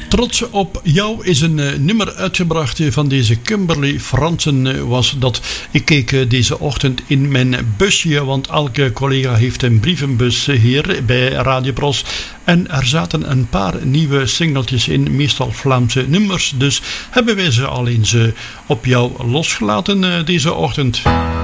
Trots op jou is een nummer uitgebracht van deze Kimberly Fransen. Was dat. Ik keek deze ochtend in mijn busje, want elke collega heeft een brievenbus hier bij Radio Bros. En er zaten een paar nieuwe singeltjes in, meestal Vlaamse nummers. Dus hebben wij ze al eens op jou losgelaten deze ochtend.